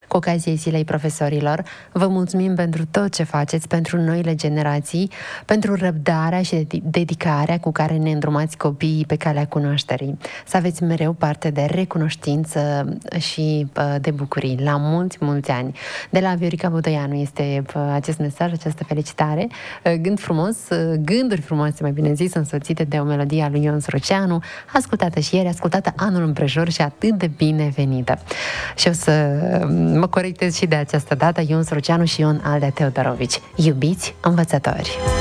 cu ocazia Zilei Profesorilor. Vă mulțumim pentru tot ce faceți pentru noile generații, pentru răbdarea și dedicarea cu care ne îndrumați copiii pe calea cunoașterii. Să aveți mereu parte de recunoștință și de bucurii. La mulți, mulți ani. De la Viorica Budoianu este acest mesaj, această felicitare. Gânduri frumoase, mai bine zis, însoțite de o melodie a lui Ion Soroceanu, ascultată și ieri, ascultată anul împrejur și atât de binevenită. Și o să mă corectez și de această dată, Ion Soroceanu și Ion Aldea Teodorovici. Iubiți învățători!